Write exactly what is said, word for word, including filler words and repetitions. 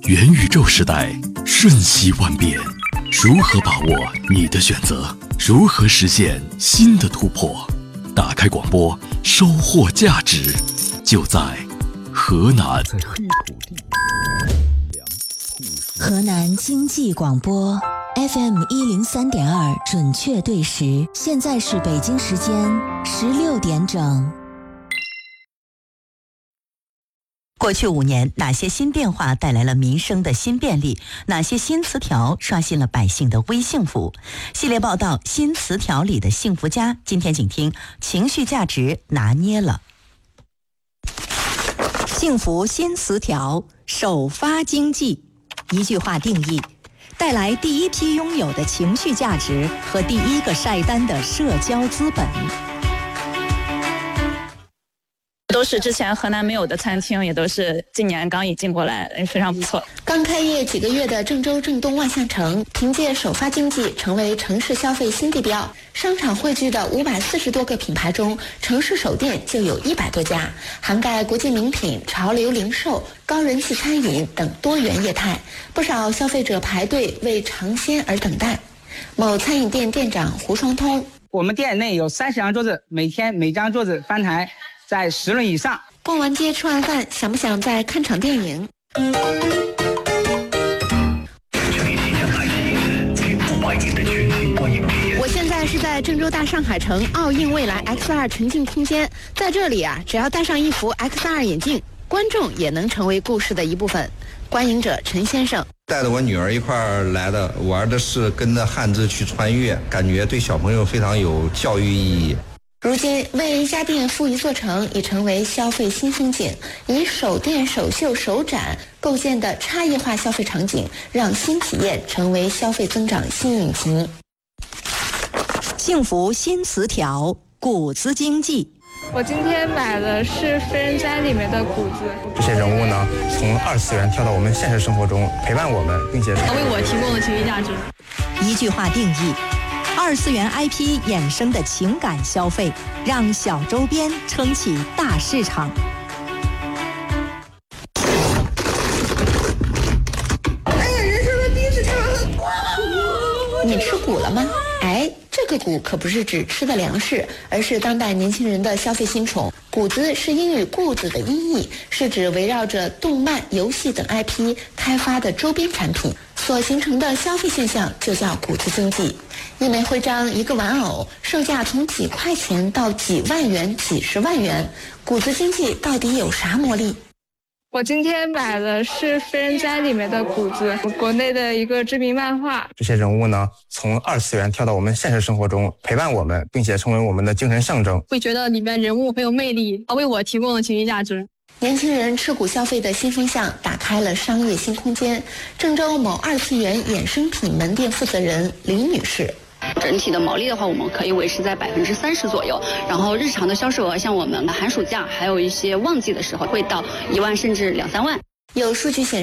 元宇宙时代瞬息万变，如何把握你的选择？如何实现新的突破？打开广播，收获价值，就在河南。在黑土地河南经济广播 F M 一零三点二，准确对时，现在是北京时间十六点整。 过去五年，哪些新变化带来了民生的新便利？哪些新词条刷新了百姓的微幸福？系列报道《新词条里的幸福家》，今天请听情绪价值拿捏了。幸福新词条，首发经济。一句话定义：带来第一批拥有的情绪价值和第一个晒单的社交资本。 都是之前河南没有的餐厅，也都是今年刚引进过来，非常不错。 刚开业几个月的郑州郑东万象城，凭借首发经济成为城市消费新地标。商场汇聚的五百四十多个品牌中，城市首店就有一百多家，涵盖国际名品、潮流零售、高人气餐饮等多元业态。不少消费者排队为尝鲜而等待。某餐饮店店长胡双通： 我们店内有三十张桌子，每天每张桌子翻台在十轮以上。 逛完街吃完饭，想不想再看场电影？我现在是在郑州大上海城奥运未来 X 二 沉浸空间，在这里啊，只要戴上一副 X 二 眼镜，观众也能成为故事的一部分。观影者陈先生： 带着我女儿一块儿来的，玩的是跟着汉字去穿越，感觉对小朋友非常有教育意义。 如今，为一家店覆一座城已成为消费新风景。以首店、首秀、首展构建的差异化消费场景，让新体验成为消费增长新引擎。 幸福新词条，谷子经济。 我今天买的是《非人哉》里面的谷子。 这些人物呢，从二次元跳到我们现实生活中，陪伴我们，并且为我提供了情绪价值。 一句话定义：二次元 I P 衍生的情感消费，让小周边撑起大市场。 哎呀，人生的第一次看完很瓜。你吃谷了吗？哎，这个谷可不是指吃的粮食，而是当代年轻人的消费新宠。谷子是英语固子的音译，是指围绕着动漫、游戏等 I P 开发的周边产品所形成的消费现象，就叫谷子经济。一枚徽章，一个玩偶，售价从几块钱到几万元、几十万元。谷子经济到底有啥魔力？ 我今天买的是《非人哉》里面的谷子，国内的一个知名漫画。 这些人物呢，从二次元跳到我们现实生活中，陪伴我们，并且成为我们的精神象征。 会觉得里面人物很有魅力，为我提供了情绪价值。 年轻人吃谷消费的新风向打开了商业新空间。郑州某二次元衍生品门店负责人林女士： 整体的毛利的话，我们可以维持在百分之三十左右。然后日常的销售额，像我们的寒暑假，还有一些旺季的时候，会到一万甚至两三万。 有数据显示。